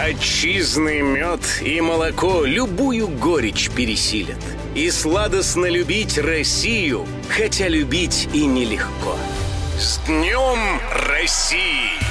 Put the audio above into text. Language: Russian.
Отчизный мед и молоко любую горечь пересилят. И сладостно любить Россию, хотя любить и нелегко. С Днем России!